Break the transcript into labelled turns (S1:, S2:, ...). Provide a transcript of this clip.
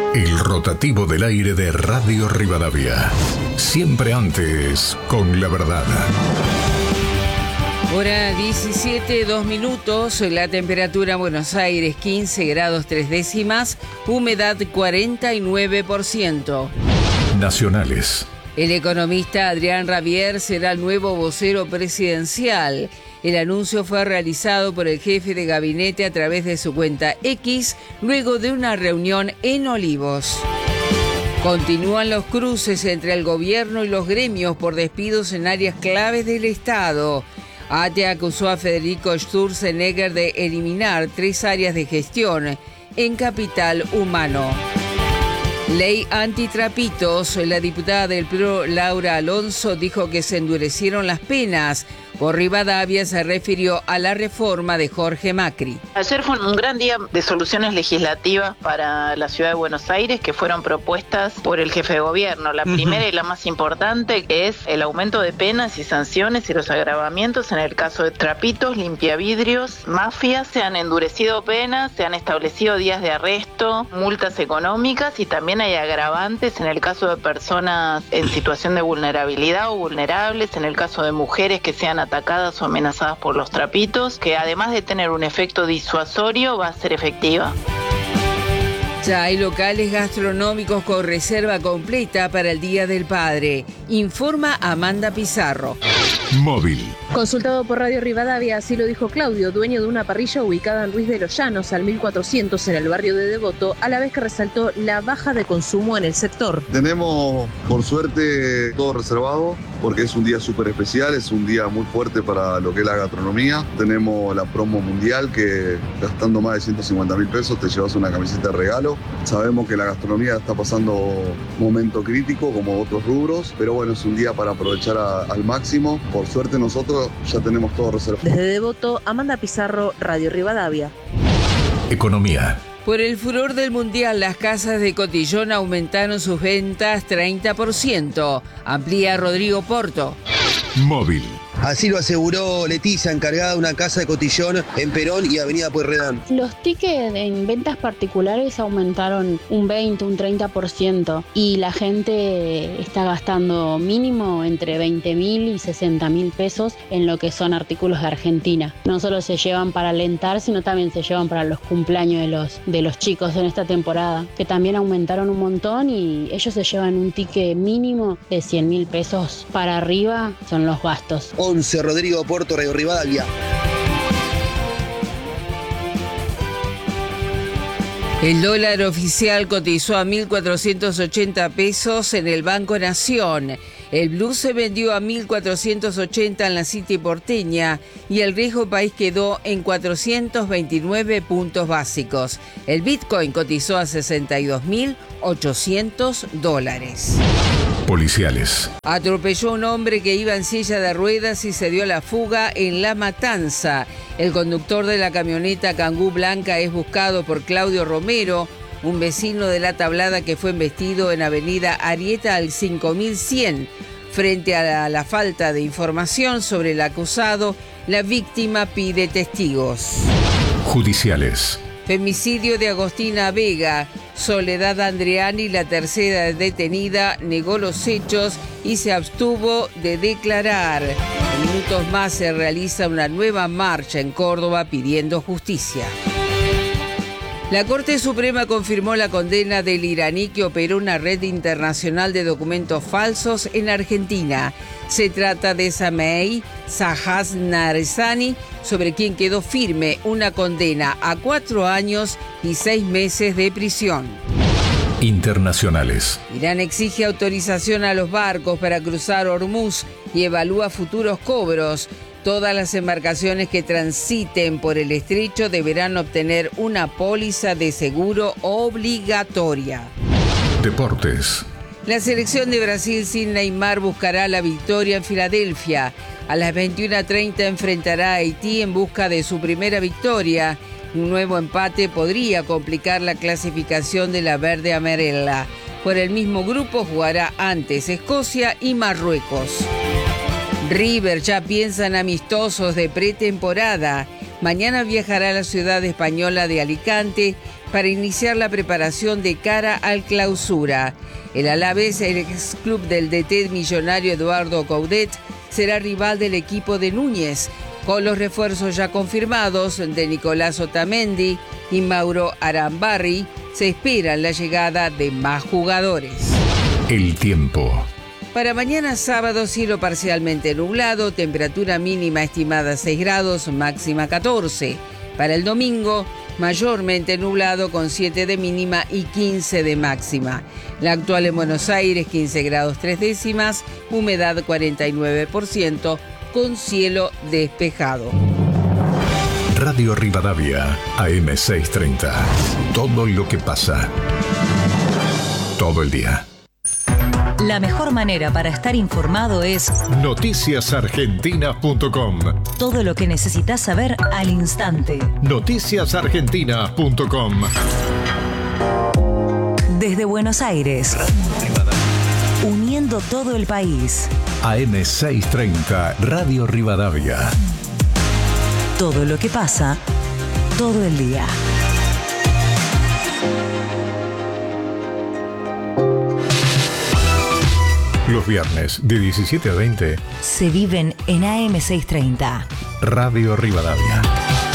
S1: El rotativo del aire de Radio Rivadavia. Siempre antes, con la verdad.
S2: Hora 17, 2 minutos, la temperatura en Buenos Aires 15 grados 3 décimas, humedad 49%.
S1: Nacionales.
S2: El economista Adrián Rabier será el nuevo vocero presidencial. El anuncio fue realizado por el jefe de gabinete a través de su cuenta X, luego de una reunión en Olivos. Continúan los cruces entre el gobierno y los gremios por despidos en áreas claves del Estado. ATE acusó a Federico Sturzenegger de eliminar 3 áreas de gestión en capital humano. Ley antitrapitos. La diputada del PRO, Laura Alonso, dijo que se endurecieron las penas. Por Rivadavia se refirió a la reforma de Jorge Macri.
S3: Ayer fue un gran día de soluciones legislativas para la ciudad de Buenos Aires que fueron propuestas por el jefe de gobierno. La primera y la más importante es el aumento de penas y sanciones y los agravamientos en el caso de trapitos, limpiavidrios, mafias. Se han endurecido penas, se han establecido días de arresto, multas económicas y también hay agravantes en el caso de personas en situación de vulnerabilidad o vulnerables, en el caso de mujeres que sean atacadas o amenazadas por los trapitos, que además de tener un efecto disuasorio va a ser efectiva.
S2: Ya hay locales gastronómicos con reserva completa para el Día del Padre, informa Amanda Pizarro.
S1: Móvil.
S4: Consultado por Radio Rivadavia, así lo dijo Claudio, dueño de una parrilla ubicada en Ruiz de los Llanos, al 1400 en el barrio de Devoto, a la vez que resaltó la baja de consumo en el sector.
S5: Tenemos, por suerte, todo reservado, porque es un día súper especial, es un día muy fuerte para lo que es la gastronomía. Tenemos la promo mundial que gastando más de 150.000 pesos te llevas una camiseta de regalo. Sabemos que la gastronomía está pasando un momento crítico como otros rubros, pero bueno, es un día para aprovechar al máximo. Por suerte nosotros ya tenemos todo reservado.
S4: Desde Devoto, Amanda Pizarro, Radio Rivadavia.
S1: Economía.
S2: Por el furor del Mundial, las casas de Cotillón aumentaron sus ventas 30%. Amplía Rodrigo Porto.
S1: Móvil.
S6: Así lo aseguró Leticia, encargada de una casa de Cotillón en Perón y Avenida Pueyrredón.
S7: Los tickets en ventas particulares aumentaron un 20, un 30% y la gente está gastando mínimo entre 20.000 y 60.000 pesos en lo que son artículos de Argentina. No solo se llevan para alentar, sino también se llevan para los cumpleaños de los chicos en esta temporada, que también aumentaron un montón y ellos se llevan un ticket mínimo de 100.000 pesos para arriba, son los gastos.
S6: 11, Rodrigo Porto, Radio Rivadavia.
S2: El dólar oficial cotizó a 1.480 pesos en el Banco Nación. El blue se vendió a 1.480 en la City porteña y el riesgo país quedó en 429 puntos básicos. El Bitcoin cotizó a $62.800.
S1: Policiales.
S2: Atropelló a un hombre que iba en silla de ruedas y se dio a la fuga en La Matanza. El conductor de la camioneta Kangoo blanca es buscado por Claudio Romero, un vecino de La Tablada que fue embestido en Avenida Arieta al 5100. Frente a la falta de información sobre el acusado, la víctima pide testigos.
S1: Judiciales.
S2: Femicidio de Agostina Vega. Soledad Andreani, la tercera detenida, negó los hechos y se abstuvo de declarar. En minutos más se realiza una nueva marcha en Córdoba pidiendo justicia. La Corte Suprema confirmó la condena del iraní que operó una red internacional de documentos falsos en Argentina. Se trata de Sameh Sahaz Narzani, sobre quien quedó firme una condena a 4 años y 6 meses de prisión.
S1: Internacionales.
S2: Irán exige autorización a los barcos para cruzar Hormuz y evalúa futuros cobros. Todas las embarcaciones que transiten por el estrecho deberán obtener una póliza de seguro obligatoria.
S1: Deportes.
S2: La selección de Brasil sin Neymar buscará la victoria en Filadelfia. A las 21:30 enfrentará a Haití en busca de su primera victoria. Un nuevo empate podría complicar la clasificación de la verde amarela. Por el mismo grupo jugará antes Escocia y Marruecos. River ya piensa en amistosos de pretemporada. Mañana viajará a la ciudad española de Alicante para iniciar la preparación de cara al Clausura. El Alavés, el ex club del DT millonario Eduardo Coudet, será rival del equipo de Núñez, con los refuerzos ya confirmados de Nicolás Otamendi y Mauro Arambarri. Se espera la llegada de más jugadores.
S1: El tiempo.
S2: Para mañana sábado, cielo parcialmente nublado, temperatura mínima estimada 6 grados, máxima 14. Para el domingo, mayormente nublado con 7 de mínima y 15 de máxima. La actual en Buenos Aires, 15 grados 3 décimas, humedad 49%, con cielo despejado.
S1: Radio Rivadavia, AM630. Todo lo que pasa. Todo el día.
S8: La mejor manera para estar informado es
S1: noticiasargentinas.com.
S8: todo lo que necesitas saber al instante.
S1: Noticiasargentinas.com.
S8: Desde Buenos Aires, uniendo todo el país.
S1: AM630, Radio Rivadavia.
S8: Todo lo que pasa, todo el día.
S1: Los viernes de 17 a 20,
S8: Se viven en AM630.
S1: Radio Rivadavia.